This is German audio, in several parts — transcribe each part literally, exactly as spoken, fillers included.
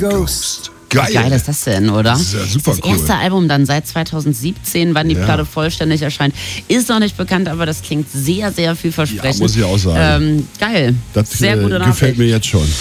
Ghost. Geil. Wie geil ist das denn, oder? Das ist ja super das cool. erste Album dann seit zweitausendsiebzehn, wann die Ja. Platte vollständig erscheint, ist noch nicht bekannt, aber das klingt sehr, sehr vielversprechend. Ja, muss ich auch sagen. Ähm, geil. Das sehr gute äh, Nachricht. gefällt mir jetzt schon.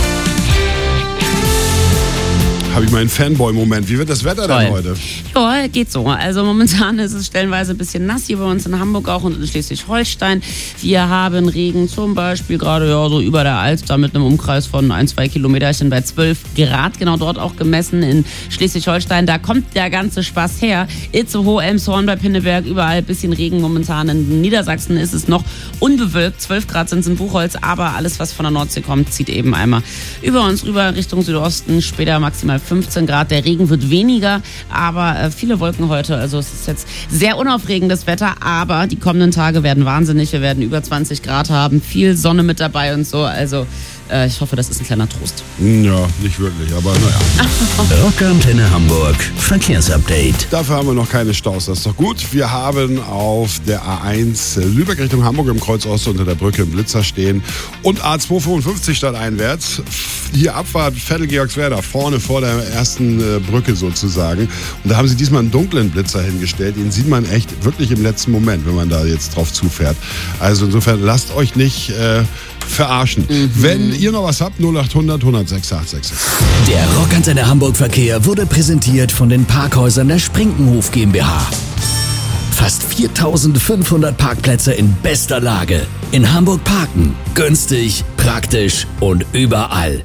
Habe ich meinen Fanboy-Moment. Wie wird das Wetter Toll. denn heute? Ja, geht so. Also momentan ist es stellenweise ein bisschen nass hier bei uns in Hamburg auch und in Schleswig-Holstein. Wir haben Regen zum Beispiel gerade ja, so über der Alster mit einem Umkreis von ein, zwei Kilometerchen bei zwölf Grad, genau dort auch gemessen in Schleswig-Holstein. Da kommt der ganze Spaß her. Itzehoe, Elmshorn bei Pinneberg, überall ein bisschen Regen momentan. In Niedersachsen ist es noch unbewölkt. zwölf Grad sind es in Buchholz, aber alles, was von der Nordsee kommt, zieht eben einmal über uns rüber Richtung Südosten. Später maximal fünfzehn Grad. Der Regen wird weniger, aber äh, viele Wolken heute. Also es ist jetzt sehr unaufregendes Wetter, aber die kommenden Tage werden wahnsinnig. Wir werden über zwanzig Grad haben, viel Sonne mit dabei und so. Also äh, ich hoffe, das ist ein kleiner Trost. Ja, nicht wirklich, aber naja. Rockantenne Hamburg Verkehrsupdate. Dafür haben wir noch keine Staus, das ist doch gut. Wir haben auf der A eins Lübeck Richtung Hamburg im Kreuz Ost unter der Brücke einen Blitzer stehen und A zweihundertfünfundfünfzig stadteinwärts. Hier Abfahrt Vettel-Georgswerda, vorne vor der ersten äh, Brücke sozusagen. Und da haben sie diesmal einen dunklen Blitzer hingestellt. Den sieht man echt wirklich im letzten Moment, wenn man da jetzt drauf zufährt. Also insofern lasst euch nicht äh, verarschen. Mhm. Wenn ihr noch was habt, null acht hundert, hundertsechs acht sechs sechs. Der Rockantenne Hamburg Verkehr wurde präsentiert von den Parkhäusern der Sprinkenhof GmbH. Fast viertausendfünfhundert Parkplätze in bester Lage. In Hamburg parken. Günstig, praktisch und überall.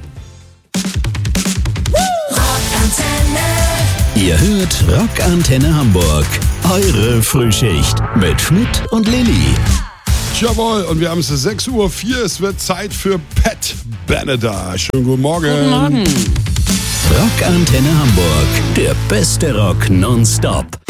Ihr hört Rockantenne Hamburg. Eure Frühschicht mit Schmidt und Lilly. Jawohl, und wir haben es sechs Uhr vier. Es wird Zeit für Pat Benatar. Schönen guten Morgen. Guten Morgen. Rockantenne Hamburg. Der beste Rock nonstop.